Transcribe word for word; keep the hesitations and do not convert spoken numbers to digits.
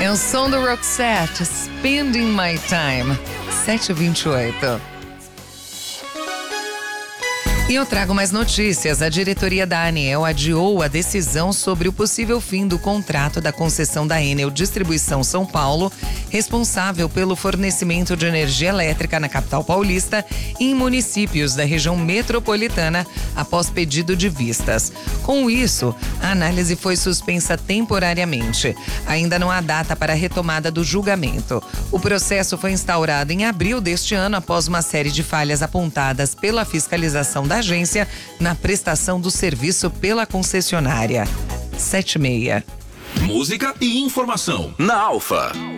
É o som do Roxette, Spending My Time, sete e vinte e oito. E eu trago mais notícias. A diretoria da ANEEL adiou a decisão sobre o possível fim do contrato da concessão da Enel Distribuição São Paulo, responsável pelo fornecimento de energia elétrica na capital paulista e em municípios da região metropolitana, após pedido de vistas. Com isso, a análise foi suspensa temporariamente. Ainda não há data para a retomada do julgamento. O processo foi instaurado em abril deste ano, após uma série de falhas apontadas pela fiscalização da agência na prestação do serviço pela concessionária. sete e meia. Música e informação na Alfa.